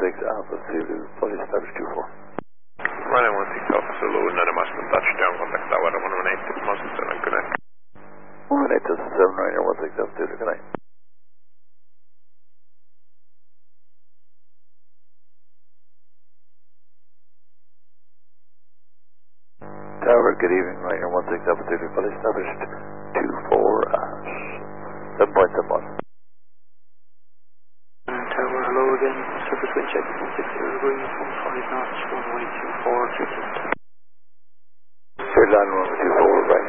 Alpha Zulu, fully established 2-4. Running 16 Alpha Zulu, none of us can touch down, contact tower 118 Moscow 7, good night. 118 7, Ranger 16 Alpha Zulu, good night. Tower, good evening, Ranger 16 Alpha Zulu, fully established 2-4, 7.71. Tower, hello again, surface wind check 160 degrees, 15 knots, runway 24, 36.